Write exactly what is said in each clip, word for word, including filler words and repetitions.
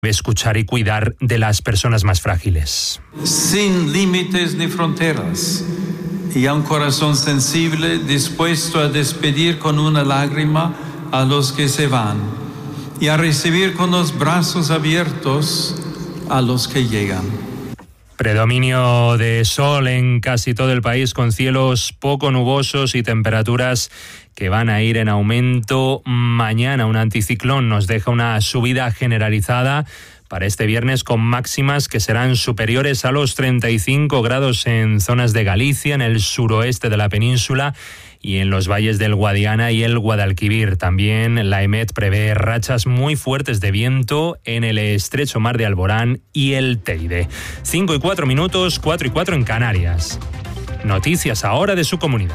escuchar y cuidar de las personas más frágiles. Sin límites ni fronteras, y a un corazón sensible dispuesto a despedir con una lágrima a los que se van y a recibir con los brazos abiertos a los que llegan. Predominio de sol en casi todo el país, con cielos poco nubosos y temperaturas que van a ir en aumento mañana. Un anticiclón nos deja una subida generalizada para este viernes, con máximas que serán superiores a los treinta y cinco grados en zonas de Galicia, en el suroeste de la península y en los valles del Guadiana y el Guadalquivir. También la EMET prevé rachas muy fuertes de viento en el estrecho mar de Alborán y el Teide. cinco y cuatro minutos, cuatro y cuatro en Canarias. Noticias ahora de su comunidad.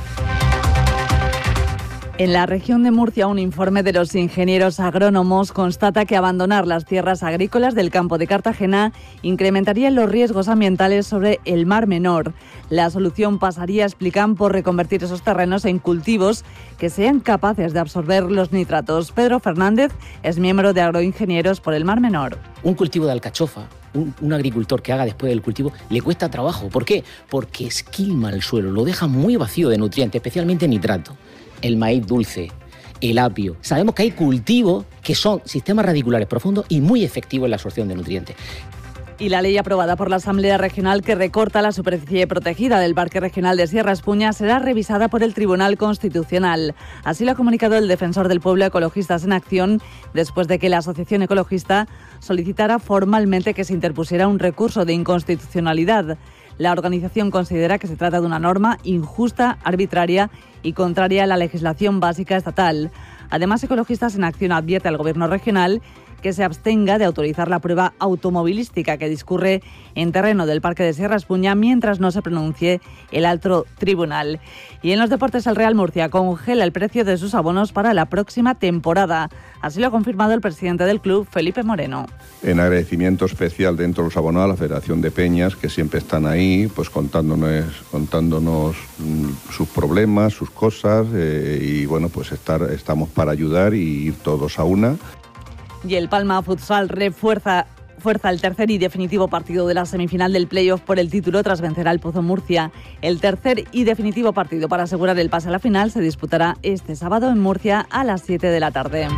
En la región de Murcia, un informe de los ingenieros agrónomos constata que abandonar las tierras agrícolas del campo de Cartagena incrementaría los riesgos ambientales sobre el Mar Menor. La solución pasaría, explican, por reconvertir esos terrenos en cultivos que sean capaces de absorber los nitratos. Pedro Fernández es miembro de Agroingenieros por el Mar Menor. Un cultivo de alcachofa, un, un agricultor que haga después del cultivo, le cuesta trabajo. ¿Por qué? Porque esquilma el suelo, lo deja muy vacío de nutrientes, especialmente nitrato. El maíz dulce, el apio. Sabemos que hay cultivos que son sistemas radiculares profundos y muy efectivos en la absorción de nutrientes. Y la ley aprobada por la Asamblea Regional que recorta la superficie protegida del Parque Regional de Sierra Espuña será revisada por el Tribunal Constitucional. Así lo ha comunicado el defensor del pueblo Ecologistas en Acción, después de que la Asociación Ecologista solicitara formalmente que se interpusiera un recurso de inconstitucionalidad. La organización considera que se trata de una norma injusta, arbitraria y contraria a la legislación básica estatal. Además, Ecologistas en Acción advierte al Gobierno regional que se abstenga de autorizar la prueba automovilística que discurre en terreno del Parque de Sierra Espuña mientras no se pronuncie el alto tribunal. Y en los deportes, el Real Murcia congela el precio de sus abonos para la próxima temporada. Así lo ha confirmado el presidente del club, Felipe Moreno. En agradecimiento especial dentro de los abonados a la Federación de Peñas, que siempre están ahí, pues contándonos, contándonos mmm, sus problemas, sus cosas, eh, y bueno, pues estar, estamos para ayudar y ir todos a una. Y el Palma Futsal refuerza fuerza el tercer y definitivo partido de la semifinal del playoff por el título tras vencer al Pozo Murcia. El tercer y definitivo partido para asegurar el pase a la final se disputará este sábado en Murcia a las siete de la tarde.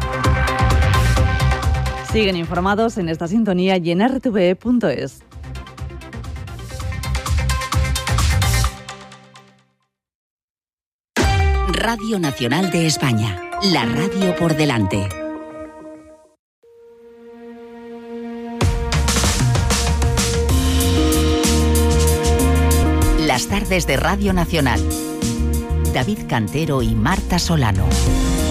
Siguen informados en esta sintonía y en erre te ve punto es. Radio Nacional de España, la radio por delante. Las tardes de Radio Nacional. David Cantero y Marta Solano.